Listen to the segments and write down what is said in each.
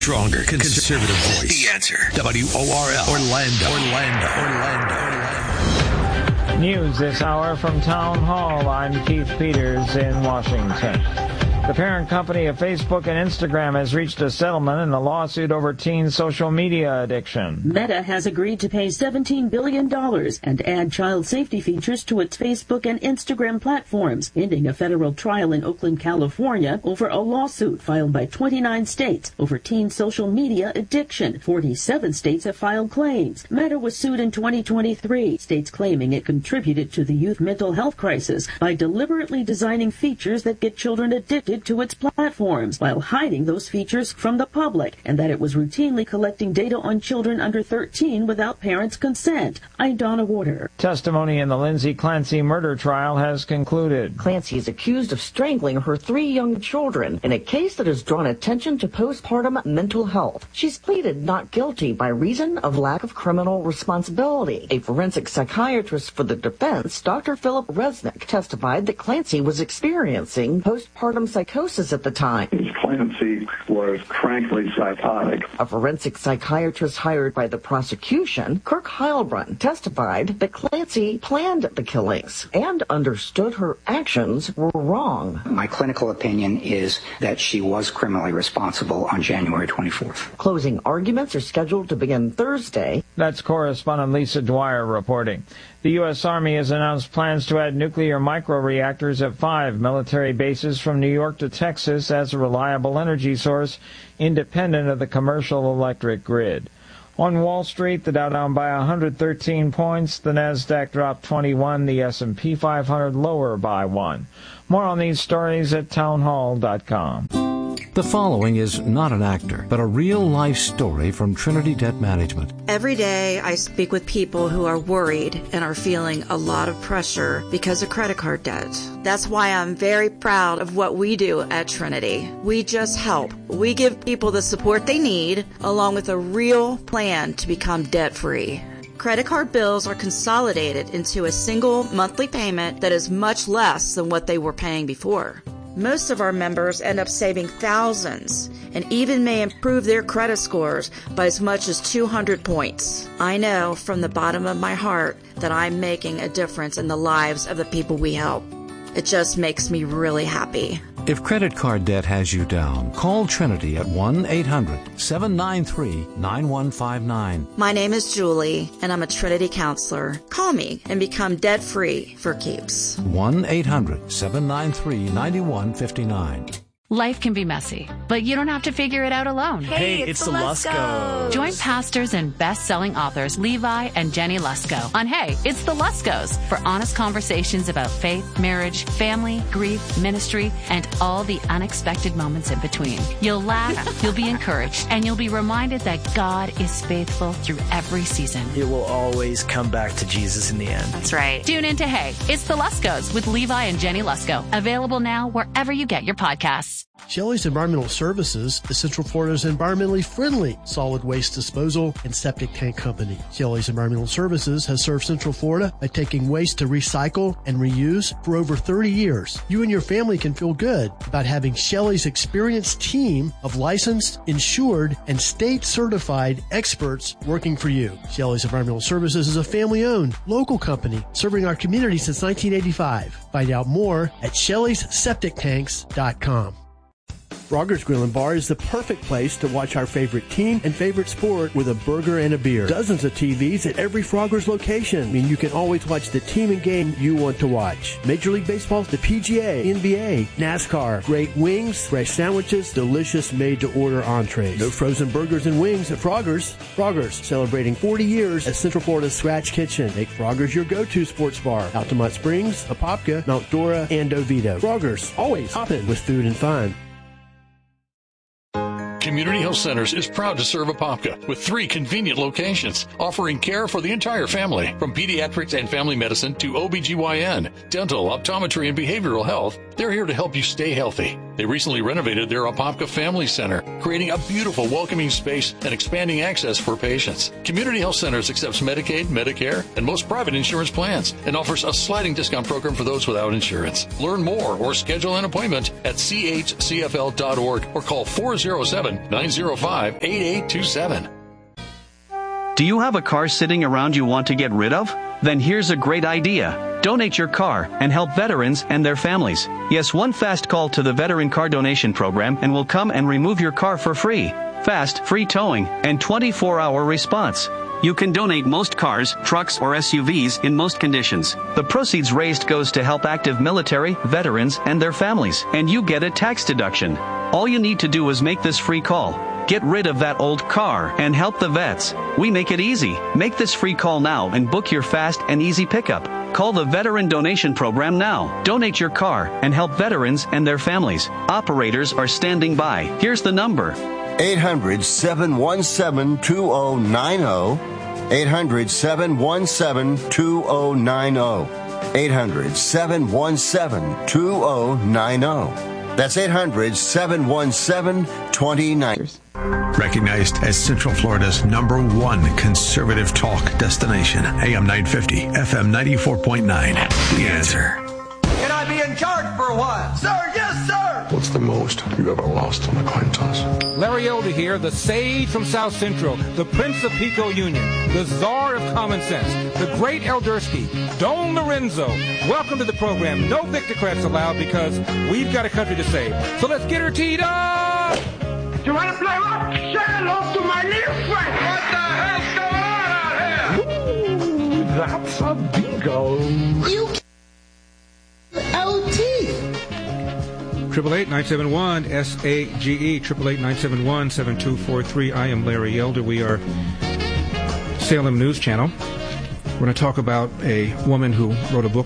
Stronger conservative voice. The Answer. WORL. Orlando. News this hour from Town Hall. I'm Keith Peters in Washington. The parent company of Facebook and Instagram has reached a settlement in the lawsuit over teen social media addiction. Meta has agreed to pay $17 billion and add child safety features to its Facebook and Instagram platforms, ending a federal trial in Oakland, California, over a lawsuit filed by 29 states over teen social media addiction. 47 states have filed claims. Meta was sued in 2023, states claiming it contributed to the youth mental health crisis by deliberately designing features that get children addicted to its platforms while hiding those features from the public, and that it was routinely collecting data on children under 13 without parents' consent. I'm Donna Warder. Testimony in the Lindsay Clancy murder trial has concluded. Clancy is accused of strangling her 3 young children in a case that has drawn attention to postpartum mental health. She's pleaded not guilty by reason of lack of criminal responsibility. A forensic psychiatrist for the defense, Dr. Philip Resnick, testified that Clancy was experiencing postpartum psychosis at the time. Clancy was frankly psychotic. A forensic psychiatrist hired by the prosecution, Kirk Heilbrunn, testified that Clancy planned the killings and understood her actions were wrong. My clinical opinion is that she was criminally responsible on January 24th. Closing arguments are scheduled to begin Thursday. That's correspondent Lisa Dwyer reporting. The U.S. Army has announced plans to add nuclear microreactors at 5 military bases from New York to Texas as a reliable energy source independent of the commercial electric grid. On Wall Street, the Dow down by 113 points, the Nasdaq dropped 21, the S&P 500 lower by 1. More on these stories at townhall.com. The following is not an actor, but a real-life story from Trinity Debt Management. Every day I speak with people who are worried and are feeling a lot of pressure because of credit card debt. That's why I'm very proud of what we do at Trinity. We just help. We give people the support they need, along with a real plan to become debt-free. Credit card bills are consolidated into a single monthly payment that is much less than what they were paying before. Most of our members end up saving thousands and even may improve their credit scores by as much as 200 points. I know from the bottom of my heart that I'm making a difference in the lives of the people we help. It just makes me really happy. If credit card debt has you down, call Trinity at 1-800-793-9159. My name is Julie, and I'm a Trinity counselor. Call me and become debt-free for keeps. 1-800-793-9159. Life can be messy, but you don't have to figure it out alone. Hey, it's the Luskos. Join pastors and best-selling authors Levi and Jenny Lusko on Hey, It's the Luskos for honest conversations about faith, marriage, family, grief, ministry, and all the unexpected moments in between. You'll laugh, you'll be encouraged, and you'll be reminded that God is faithful through every season. It will always come back to Jesus in the end. That's right. Tune in to Hey, It's the Luskos with Levi and Jenny Lusko. Available now wherever you get your podcasts. Shelley's Environmental Services is Central Florida's environmentally friendly solid waste disposal and septic tank company. Shelley's Environmental Services has served Central Florida by taking waste to recycle and reuse for over 30 years. You and your family can feel good about having Shelley's experienced team of licensed, insured, and state-certified experts working for you. Shelley's Environmental Services is a family-owned, local company serving our community since 1985. Find out more at Shelley'sSepticTanks.com. Frogger's Grill and Bar is the perfect place to watch our favorite team and favorite sport with a burger and a beer. Dozens of TVs at every Frogger's location. I mean, you can always watch the team and game you want to watch. Major League Baseball, the PGA, NBA, NASCAR, great wings, fresh sandwiches, delicious made-to-order entrees. No frozen burgers and wings at Frogger's. Frogger's, celebrating 40 years as Central Florida's Scratch Kitchen. Make Frogger's your go-to sports bar. Altamont Springs, Apopka, Mount Dora, and Oviedo. Frogger's, always hopping with food and fun. Community Health Centers is proud to serve Apopka with 3 convenient locations, offering care for the entire family, from pediatrics and family medicine to OBGYN, dental, optometry, and behavioral health. They're here to help you stay healthy. They recently renovated their Apopka Family Center, creating a beautiful, welcoming space and expanding access for patients. Community Health Centers accepts Medicaid, Medicare, and most private insurance plans and offers a sliding discount program for those without insurance. Learn more or schedule an appointment at chcfl.org or call 407-905-8827. Do you have a car sitting around you want to get rid of? Then here's a great idea. Donate your car and help veterans and their families. Yes, one fast call to the Veteran Car Donation Program and we'll come and remove your car for free. Fast, free towing, and 24-hour response. You can donate most cars, trucks, or SUVs in most conditions. The proceeds raised goes to help active military, veterans, and their families, and you get a tax deduction. All you need to do is make this free call. Get rid of that old car and help the vets. We make it easy. Make this free call now and book your fast and easy pickup. Call the Veteran Donation Program now. Donate your car and help veterans and their families. Operators are standing by. Here's the number. 800-717-2090. 800-717-2090. 800-717-2090. That's 800-717-2090. Recognized as Central Florida's #1 conservative talk destination. AM 950, FM 94.9. The Answer. Can I be in charge for a while? Sir, yes, sir! What's the most you ever lost on a coin toss? Larry Elder here, the sage from South Central, the Prince of Pico Union, the czar of common sense, the great Eldersky, Don Lorenzo. Welcome to the program. No Victocrats allowed because we've got a country to save. So let's get her teed up! You want to play rock? Say hello to my little friend! What the hell's going on out here? Ooh, that's a bingo. You LT. 888-971-SAGE, 888-971-7243. I am Larry Elder. We are Salem News Channel. We're going to talk about a woman who wrote a book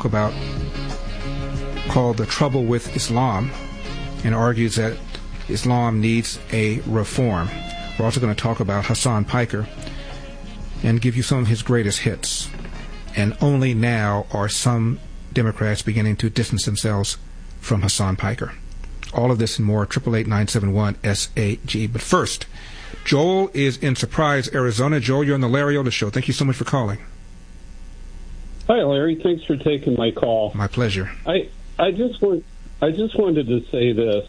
called The Trouble with Islam and argues that Islam needs a reform. We're also going to talk about Hassan Piker and give you some of his greatest hits. And only now are some Democrats beginning to distance themselves from Hassan Piker. All of this and more, 888-971-SAG. But first, Joel is in Surprise, Arizona. Joel, you're on the Larry Elder Show. Thank you so much for calling. Hi, Larry. Thanks for taking my call. My pleasure. I just wanted to say this.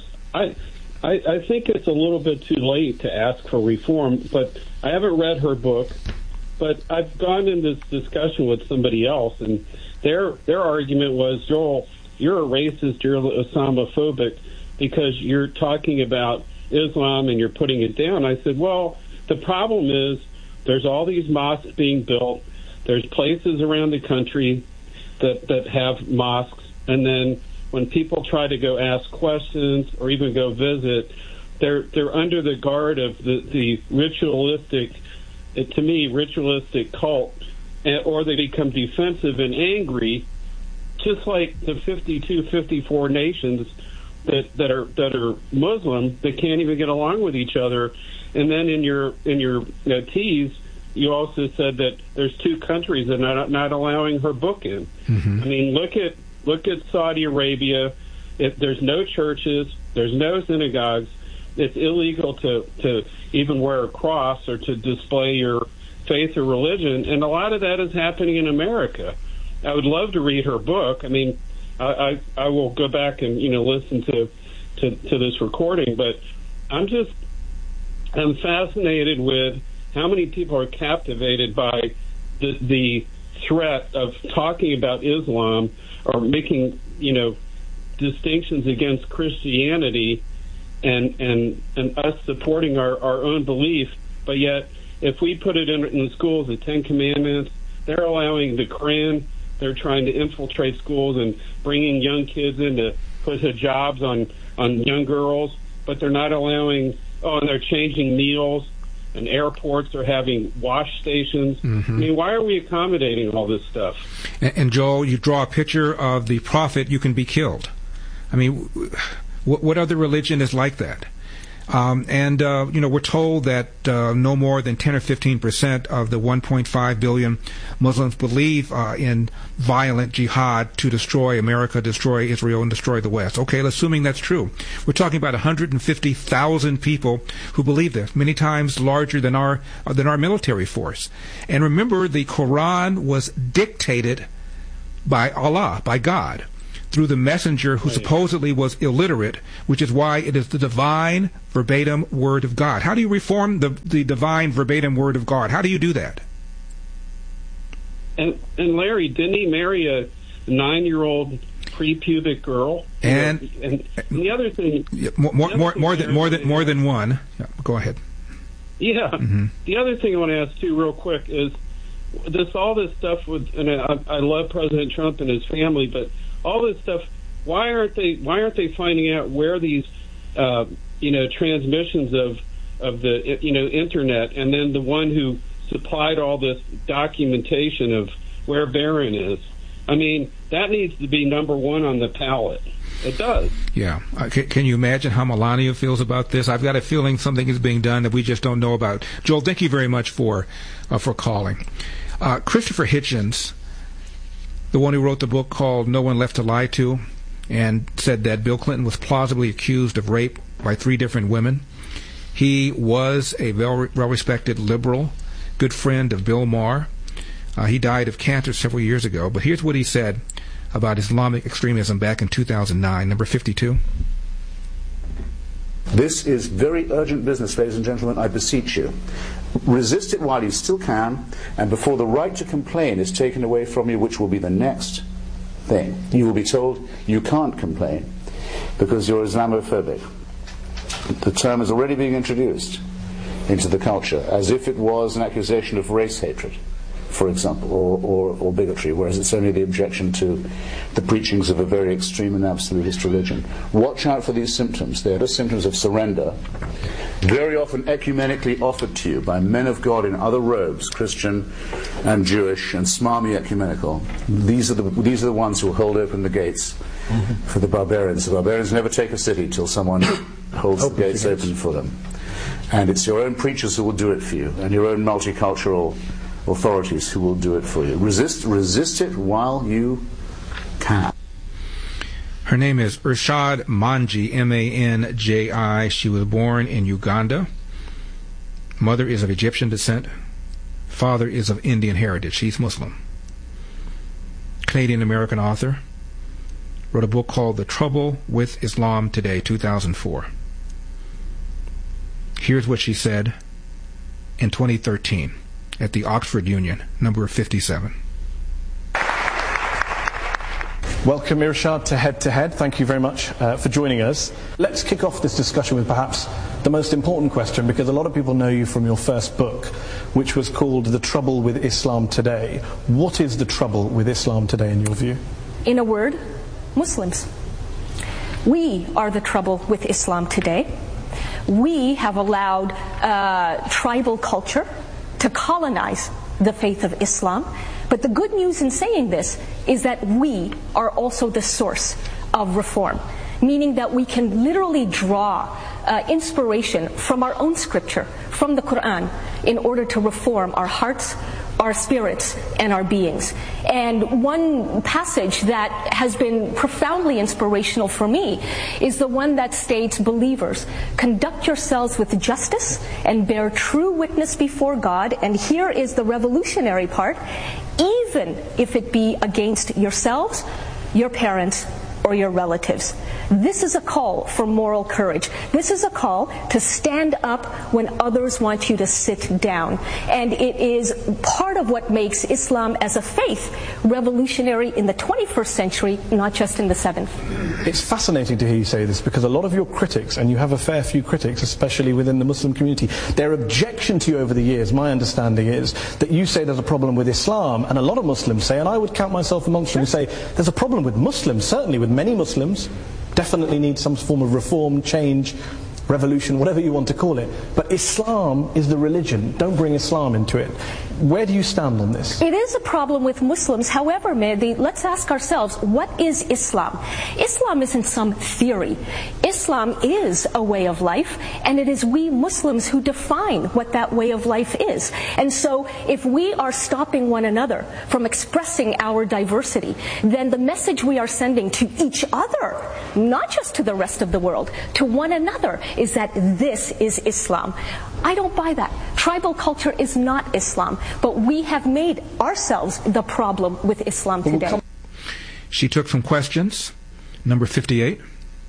I think it's a little bit too late to ask for reform, but I haven't read her book. But I've gone in this discussion with somebody else, and their argument was, Joel, you're a racist, you're Islamophobic, because you're talking about Islam and you're putting it down. I said, well, the problem is there's all these mosques being built. There's places around the country that have mosques, and then when people try to go ask questions or even go visit, they're under the guard of the ritualistic, to me, ritualistic cult, or they become defensive and angry, just like the 54 nations that are Muslim that can't even get along with each other. And then in your tease, you also said that there's two countries that are not allowing her book in. Mm-hmm. I mean, look at Saudi Arabia. There's no churches, there's no synagogues. It's illegal to even wear a cross or to display your faith or religion, and a lot of that is happening in America. I would love to read her book. I mean, I will go back and listen to this recording, but I'm fascinated with how many people are captivated by the threat of talking about Islam or making distinctions against Christianity and us supporting our own belief, but yet if we put it in the schools, the Ten Commandments, they're allowing the Quran. They're trying to infiltrate schools and bringing young kids in to put hijabs on young girls, but they're not allowing, and they're changing meals, and airports are having wash stations. Mm-hmm. I mean, why are we accommodating all this stuff? And Joel, you draw a picture of the prophet, you can be killed. I mean, what other religion is like that? We're told that no more than 10 or 15% of the 1.5 billion Muslims believe in violent jihad to destroy America, destroy Israel, and destroy the West. Okay, assuming that's true. We're talking about 150,000 people who believe this, many times larger than our military force. And remember, the Quran was dictated by Allah, by God, through the messenger who supposedly was illiterate, which is why it is the divine verbatim word of God. How do you reform the divine verbatim word of God? How do you do that? And Larry, didn't he marry a 9-year-old pre-pubic girl? And the other thing, more than one. Yeah, go ahead. Yeah. Mm-hmm. The other thing I want to ask too, real quick, is all this stuff with, and I love President Trump and his family, but all this stuff, why aren't they finding out where these transmissions of the internet, and then the one who supplied all this documentation of where Barron is? I mean, that needs to be number one on the ballot. It does. Yeah. Can you imagine how Melania feels about this? I've got a feeling something is being done that we just don't know about. Joel, thank you very much for calling. Christopher Hitchens, the one who wrote the book called No One Left to Lie To, and said that Bill Clinton was plausibly accused of rape by 3 different women. He was a well-respected liberal, good friend of Bill Maher. He died of cancer several years ago, but here's what he said about Islamic extremism back in 2009, number 52. This is very urgent business, ladies and gentlemen, I beseech you. Resist it while you still can, and before the right to complain is taken away from you, which will be the next thing. You will be told you can't complain because you're Islamophobic. The term is already being introduced into the culture as if it was an accusation of race hatred, for example, or bigotry, whereas it's only the objection to the preachings of a very extreme and absolutist religion. Watch out for these symptoms. They are the symptoms of surrender, very often ecumenically offered to you by men of God in other robes, Christian and Jewish and smarmy ecumenical. These are the ones who will hold open the gates for the barbarians. The barbarians never take a city till someone holds the gates open for them. And it's your own preachers who will do it for you, and your own multicultural authorities who will do it for you. Resist it while you can. Her name is Urshad Manji, Manji. She was born in Uganda. Mother is of Egyptian descent. Father is of Indian heritage. She's Muslim. Canadian-American author. Wrote a book called The Trouble with Islam Today, 2004. Here's what she said in 2013 at the Oxford Union, number 57. Welcome, Irshad, to Head to Head. Thank you very much for joining us. Let's kick off this discussion with perhaps the most important question, because a lot of people know you from your first book, which was called The Trouble with Islam Today. What is the trouble with Islam today, in your view? In a word, Muslims. We are the trouble with Islam today. We have allowed tribal culture to colonize the faith of Islam. But the good news in saying this is that we are also the source of reform, meaning that we can literally draw inspiration from our own scripture, from the Quran, in order to reform our hearts, our spirits, and our beings. And one passage that has been profoundly inspirational for me is the one that states, believers, conduct yourselves with justice and bear true witness before God. And here is the revolutionary part: even if it be against yourselves, your parents, or your relatives. This is a call for moral courage. This is a call to stand up when others want you to sit down. And it is part of what makes Islam as a faith revolutionary in the 21st century, not just in the 7th. It's fascinating to hear you say this, because a lot of your critics, and you have a fair few critics, especially within the Muslim community, their objection to you over the years, my understanding is that you say there's a problem with Islam, and a lot of Muslims say, and I would count myself amongst them, who say there's a problem with Muslims, certainly with many Muslims, definitely need some form of reform, change, revolution, whatever you want to call it. But Islam is the religion. Don't bring Islam into it. Where do you stand on this? It is a problem with Muslims. However, Mehdi, let's ask ourselves, what is Islam? Islam isn't some theory. Islam is a way of life, and it is we Muslims who define what that way of life is. And so if we are stopping one another from expressing our diversity, then the message we are sending to each other, not just to the rest of the world, to one another, is that this is Islam. I don't buy that. Tribal culture is not Islam, but we have made ourselves the problem with Islam today. She took some questions. Number 58.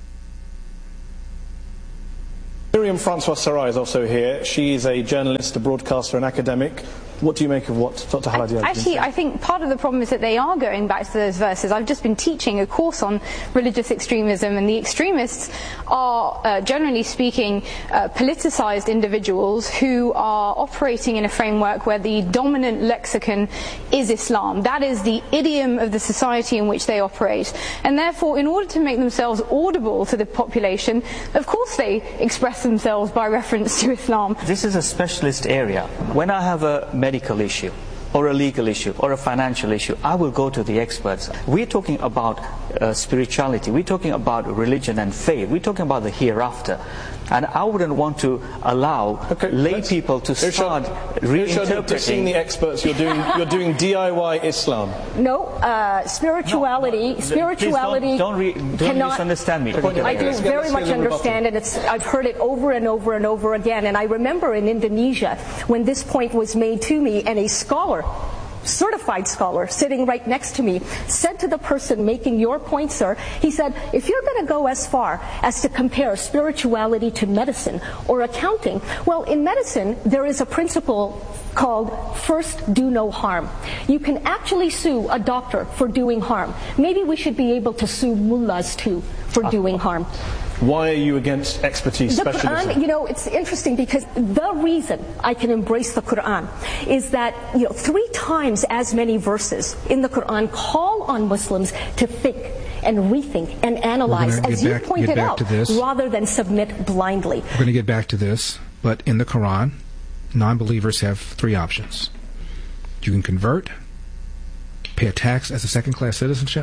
Miriam Francois Sarai is also here. She is a journalist, a broadcaster, an academic. What do you make of what Dr. Haladi has been saying? I think part of the problem is that they are going back to those verses. I've just been teaching a course on religious extremism, and the extremists are, generally speaking, politicized individuals who are operating in a framework where the dominant lexicon is Islam. That is the idiom of the society in which they operate. And therefore, in order to make themselves audible to the population, of course they express themselves by reference to Islam. This is a specialist area. When I have a medical issue or a legal issue or a financial issue, I will go to the experts. We're talking about spirituality, we're talking about religion and faith, we're talking about the hereafter. And I wouldn't want to allow lay people to start reinterpreting. The experts, you're doing DIY Islam. No, spirituality. No, spirituality. Don't cannot, misunderstand me. I do very much understand, and I've heard it over and over and over again. And I remember in Indonesia when this point was made to me, and a scholar, certified scholar, sitting right next to me, said to the person making your point, sir, he said, if you're going to go as far as to compare spirituality to medicine or accounting, well, in medicine, there is a principle called first do no harm. You can actually sue a doctor for doing harm. Maybe we should be able to sue mullahs too for doing harm. Why are you against expertise specialism? The Quran, it's interesting because the reason I can embrace the Quran is that 3 times as many verses in the Quran call on Muslims to think and rethink and analyze, as you pointed out, rather than submit blindly. We're going to get back to this, but in the Quran, non-believers have 3 options. You can convert, pay a tax as a second-class citizen,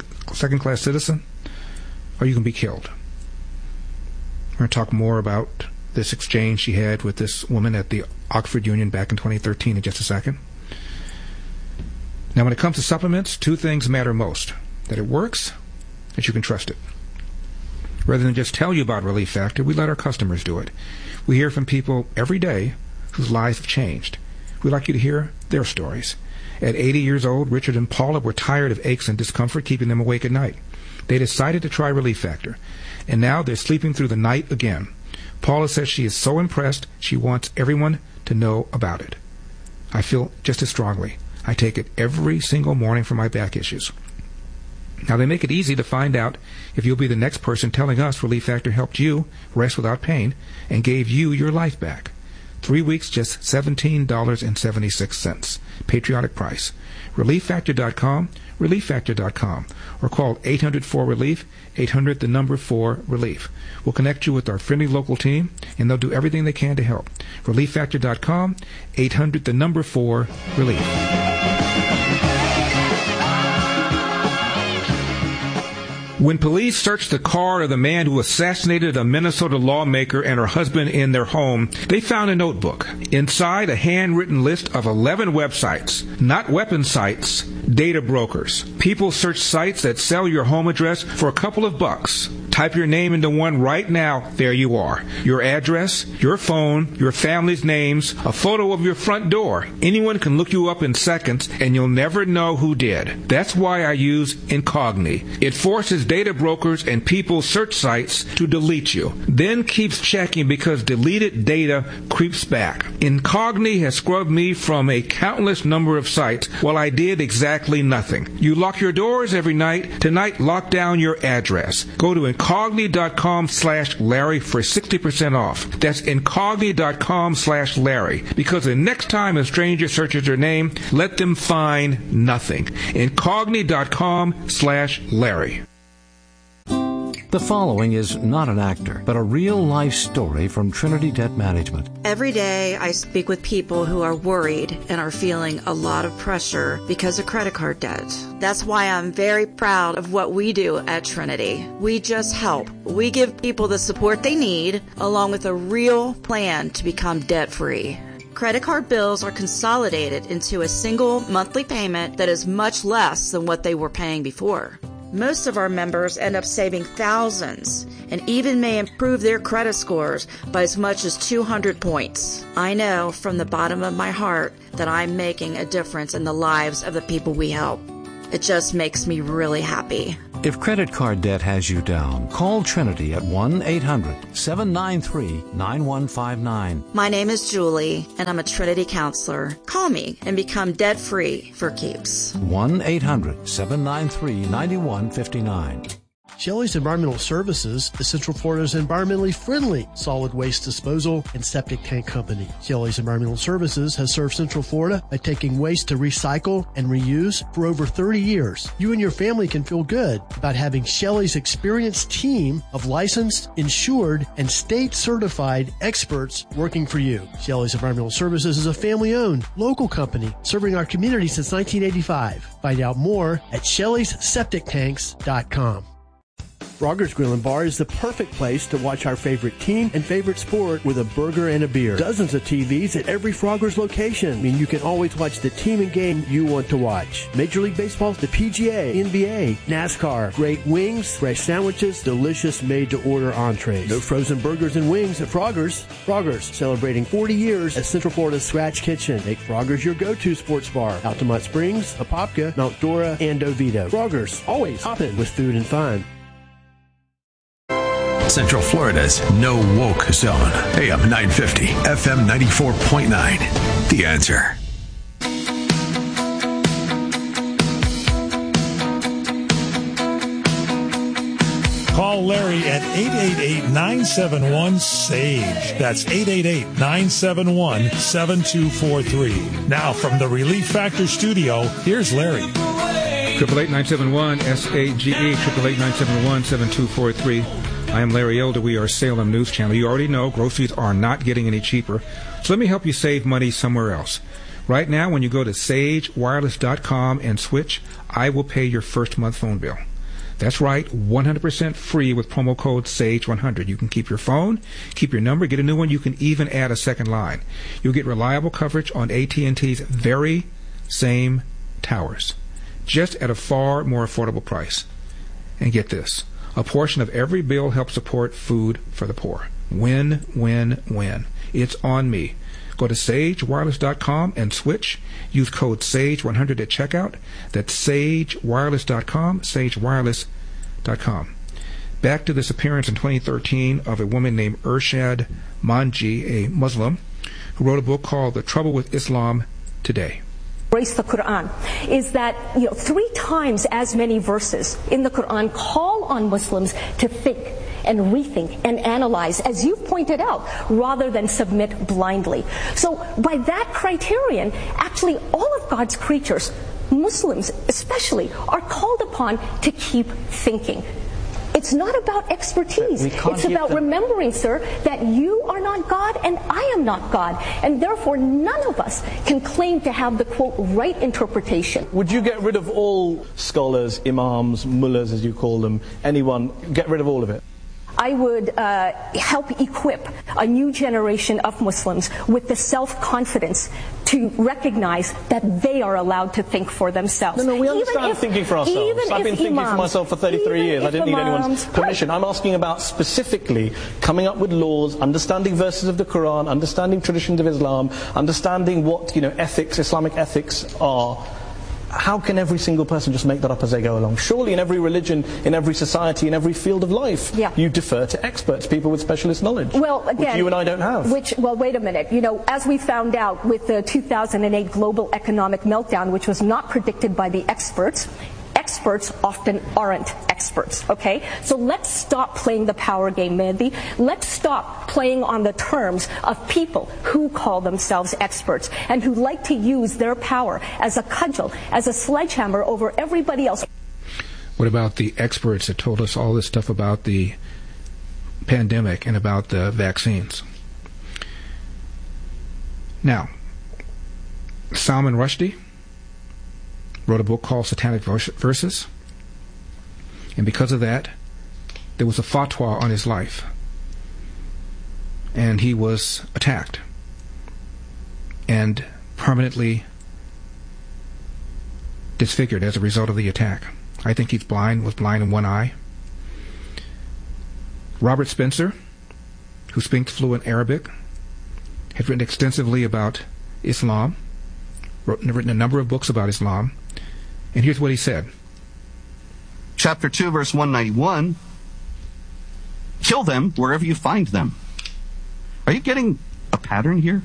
or you can be killed. We're going to talk more about this exchange she had with this woman at the Oxford Union back in 2013 in just a second. Now, when it comes to supplements, 2 things matter most: that it works, that you can trust it. Rather than just tell you about Relief Factor, we let our customers do it. We hear from people every day whose lives have changed. We'd like you to hear their stories. At 80 years old, Richard and Paula were tired of aches and discomfort keeping them awake at night. They decided to try Relief Factor, and now they're sleeping through the night again. Paula says she is so impressed, she wants everyone to know about it. I feel just as strongly. I take it every single morning for my back issues. Now, they make it easy to find out if you'll be the next person telling us Relief Factor helped you rest without pain and gave you your life back. 3 weeks, just $17.76. Patriotic price. ReliefFactor.com, ReliefFactor.com, or call 800-4-RELIEF, 800-4-RELIEF. We'll connect you with our friendly local team, and they'll do everything they can to help. ReliefFactor.com, 800-4-RELIEF. When police searched the car of the man who assassinated a Minnesota lawmaker and her husband in their home, they found a notebook. Inside, a handwritten list of 11 websites, not weapon sites, data brokers. People search sites that sell your home address for a couple of bucks. Type your name into one right now. There you are. Your address, your phone, your family's names, a photo of your front door. Anyone can look you up in seconds, and you'll never know who did. That's why I use Incogni. It forces data brokers and people's search sites to delete you, then keeps checking because deleted data creeps back. Incogni has scrubbed me from a countless number of sites while I did exactly nothing. You lock your doors every night. Tonight, lock down your address. Go to Incogni.com/Larry for 60% off. That's Incogni.com/Larry. Because the next time a stranger searches your name, let them find nothing. Incogni.com/Larry. The following is not an actor, but a real-life story from Trinity Debt Management. Every day I speak with people who are worried and are feeling a lot of pressure because of credit card debt. That's why I'm very proud of what we do at Trinity. We just help. We give people the support they need, along with a real plan to become debt-free. Credit card bills are consolidated into a single monthly payment that is much less than what they were paying before. Most of our members end up saving thousands and even may improve their credit scores by as much as 200 points. I know from the bottom of my heart that I'm making a difference in the lives of the people we help. It just makes me really happy. If credit card debt has you down, call Trinity at 1-800-793-9159. My name is Julie, and I'm a Trinity counselor. Call me and become debt-free for keeps. 1-800-793-9159. Shelley's Environmental Services is Central Florida's environmentally friendly solid waste disposal and septic tank company. Shelley's Environmental Services has served Central Florida by taking waste to recycle and reuse for over 30 years. You and your family can feel good about having Shelley's experienced team of licensed, insured, and state-certified experts working for you. Shelley's Environmental Services is a family-owned, local company serving our community since 1985. Find out more at Shelley'sSepticTanks.com. Frogger's Grill and Bar is the perfect place to watch our favorite team and favorite sport with a burger and a beer. Dozens of TVs at every Frogger's location mean you can always watch the team and game you want to watch. Major League Baseball, the PGA, NBA, NASCAR, great wings, fresh sandwiches, delicious made-to-order entrees. No frozen burgers and wings at Frogger's. Frogger's, celebrating 40 years as Central Florida's Scratch Kitchen. Make Frogger's your go-to sports bar. Altamont Springs, Apopka, Mount Dora, and Oviedo. Frogger's, always hopping with food and fun. Central Florida's no woke zone. AM 950, FM 94.9. The Answer. Call Larry at 888-971-SAGE. That's 888-971-7243. Now from the Relief Factor studio, here's Larry. 888-971-SAGE, 888-971-7243. I am Larry Elder. We are Salem News Channel. You already know groceries are not getting any cheaper. So let me help you save money somewhere else. Right now, when you go to sagewireless.com and switch, I will pay your first month phone bill. That's right, 100% free with promo code SAGE100. You can keep your phone, keep your number, get a new one. You can even add a second line. You'll get reliable coverage on AT&T's very same towers, just at a far more affordable price. And get this. A portion of every bill helps support food for the poor. Win, win, win. It's on me. Go to sagewireless.com and switch. Use code SAGE100 at checkout. That's sagewireless.com, sagewireless.com. Back to this appearance in 2013 of a woman named Irshad Manji, a Muslim, who wrote a book called The Trouble with Islam Today. Embrace the Quran is that 3 times as many verses in the Quran call on Muslims to think and rethink and analyze, as you've pointed out, rather than submit blindly. So by that criterion, actually all of God's creatures, Muslims especially, are called upon to keep thinking. It's not about expertise. It's about remembering, sir, that you are not God and I am not God. And therefore, none of us can claim to have the, quote, right interpretation. Would you get rid of all scholars, imams, mullahs, as you call them, anyone, get rid of all of it? I would help equip a new generation of Muslims with the self-confidence to recognize that they are allowed to think for themselves. No, we understand thinking for ourselves. I've been thinking for myself for 33 years. I didn't need anyone's permission. I'm asking about specifically coming up with laws, understanding verses of the Quran, understanding traditions of Islam, understanding what, ethics, Islamic ethics are. How can every single person just make that up as they go along? Surely in every religion, in every society, in every field of life, you defer to experts, people with specialist knowledge, which you and I don't have. Well, wait a minute. As we found out with the 2008 global economic meltdown, which was not predicted by the experts often aren't experts, okay? So let's stop playing the power game, Mehdi. Let's stop playing on the terms of people who call themselves experts and who like to use their power as a cudgel, as a sledgehammer over everybody else. What about the experts that told us all this stuff about the pandemic and about the vaccines? Now, Salman Rushdie wrote a book called Satanic Verses, and because of that, there was a fatwa on his life, and he was attacked and permanently disfigured as a result of the attack. I think he's blind, was blind in one eye. Robert Spencer, who speaks fluent Arabic, had written extensively about Islam, written a number of books about Islam, and here's what he said. Chapter 2, verse 191, kill them wherever you find them. Are you getting a pattern here?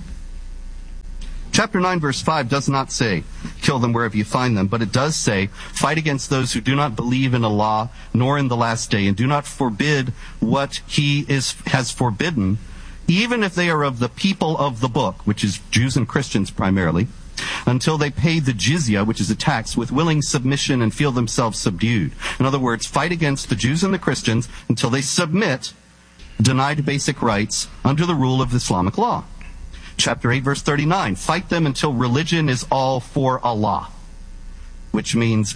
Chapter 9, verse 5 does not say, kill them wherever you find them, but it does say, fight against those who do not believe in Allah, nor in the last day, and do not forbid what He has forbidden, even if they are of the people of the book, which is Jews and Christians primarily, until they pay the jizya, which is a tax, with willing submission and feel themselves subdued. In other words, fight against the Jews and the Christians until they submit, denied basic rights, under the rule of Islamic law. Chapter 8, verse 39, fight them until religion is all for Allah, which means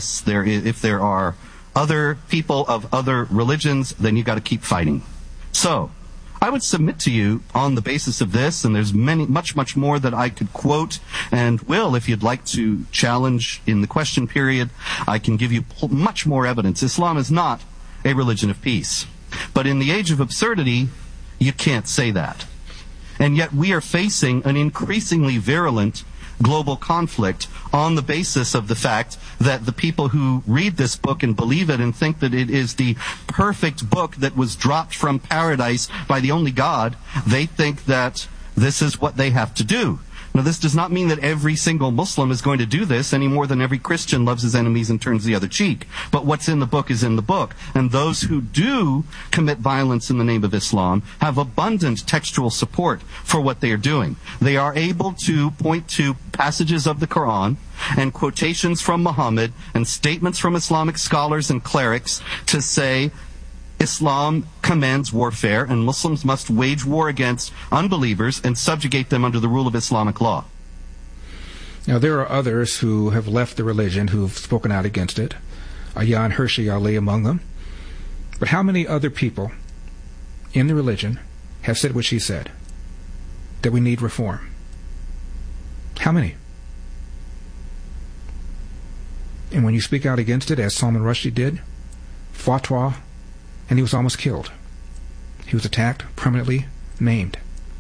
if there are other people of other religions, then you got to keep fighting. So, I would submit to you on the basis of this, and there's much more that I could quote, and will, if you'd like to challenge in the question period, I can give you much more evidence. Islam is not a religion of peace. But in the age of absurdity, you can't say that. And yet we are facing an increasingly virulent global conflict on the basis of the fact that the people who read this book and believe it and think that it is the perfect book that was dropped from paradise by the only God, they think that this is what they have to do. Now, this does not mean that every single Muslim is going to do this any more than every Christian loves his enemies and turns the other cheek. But what's in the book is in the book. And those who do commit violence in the name of Islam have abundant textual support for what they are doing. They are able to point to passages of the Quran and quotations from Muhammad and statements from Islamic scholars and clerics to say Islam commands warfare, and Muslims must wage war against unbelievers and subjugate them under the rule of Islamic law. Now, there are others who have left the religion who have spoken out against it. Ayaan Hirsi Ali among them. But how many other people in the religion have said what she said? That we need reform. How many? And when you speak out against it, as Salman Rushdie did, fatwa, and he was almost killed. He was attacked, permanently maimed.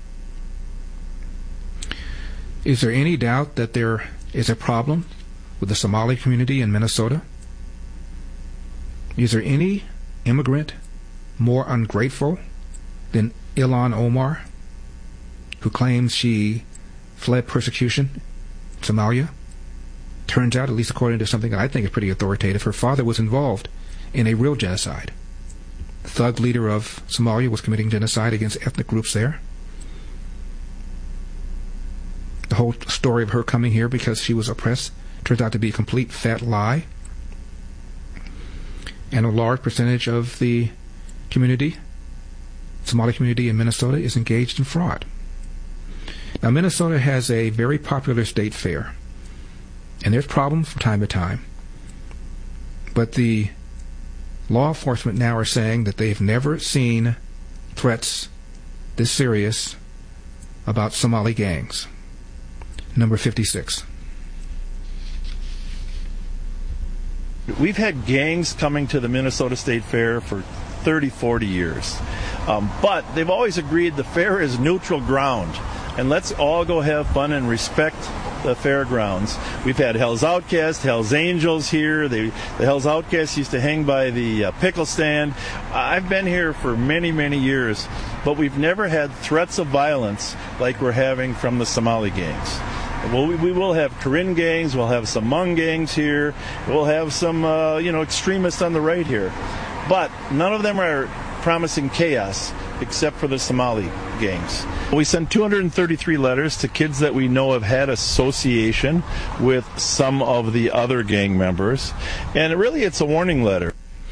Is there any doubt that there is a problem with the Somali community in Minnesota? Is there any immigrant more ungrateful than Ilhan Omar, who claims she fled persecution in Somalia? Turns out, at least according to something that I think is pretty authoritative, her father was involved in a real genocide. The thug leader of Somalia was committing genocide against ethnic groups there. The whole story of her coming here because she was oppressed turns out to be a complete fat lie. And a large percentage of the community, Somali community in Minnesota, is engaged in fraud. Now, Minnesota has a very popular state fair, and there's problems from time to time. But the law enforcement now are saying that they've never seen threats this serious about Somali gangs. Number 56. We've had gangs coming to the Minnesota State Fair for 30, 40 years. But they've always agreed the fair is neutral ground. And let's all go have fun and respect the fairgrounds. We've had Hell's Outcasts, Hell's Angels here. The Hell's Outcasts used to hang by the pickle stand. I've been here for many, many years, but we've never had threats of violence like we're having from the Somali gangs. Well, we will have Karen gangs, we'll have some Hmong gangs here, we'll have some extremists on the right here. But none of them are promising chaos except for the Somali gangs. We sent 233 letters to kids that we know have had association with some of the other gang members. And really, it's a warning letter.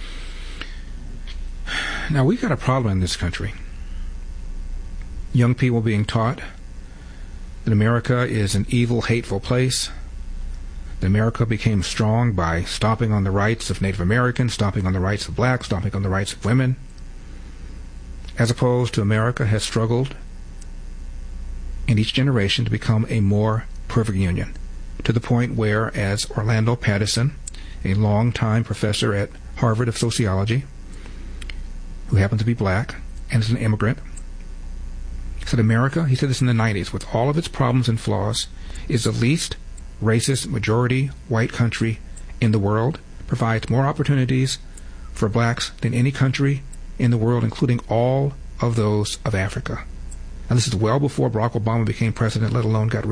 Now, we've got a problem in this country. Young people being taught that America is an evil, hateful place. That America became strong by stomping on the rights of Native Americans, stomping on the rights of blacks, stomping on the rights of women. As opposed to America has struggled in each generation to become a more perfect union, to the point where, as Orlando Patterson, a longtime professor at Harvard of sociology, who happens to be black and is an immigrant, said America, he said this in the 90s, with all of its problems and flaws, is the least racist majority white country in the world, provides more opportunities for blacks than any country in the world, including all of those of Africa. And this is well before Barack Obama became president, let alone got